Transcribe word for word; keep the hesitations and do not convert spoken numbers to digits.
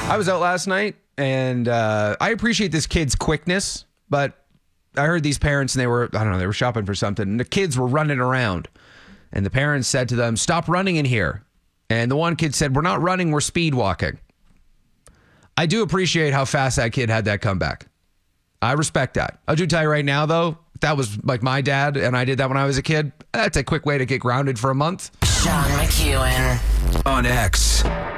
I was out last night, and uh, I appreciate this kid's quickness, but I heard these parents, and they were, I don't know, they were shopping for something, and the kids were running around. And the parents said to them, stop running in here. And the one kid said, we're not running, we're speed walking. I do appreciate how fast that kid had that comeback. I respect that. I'll do tell you right now, though, if that was like my dad, and I did that when I was a kid, that's a quick way to get grounded for a month. Sean McEwen. On X.